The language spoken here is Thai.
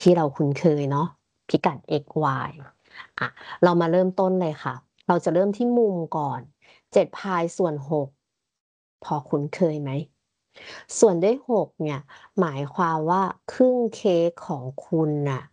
ที่เราคุ้นเคยเนาะพิกัด x y อะเรามาเริ่มต้นเลยค่ะเราจะเริ่มที่มุมก่อน7พายส่วน6พอคุ้นเคยไหมส่วนด้วย6เนี่ยหมายความว่าครึ่งเค้กของคุณน่ะ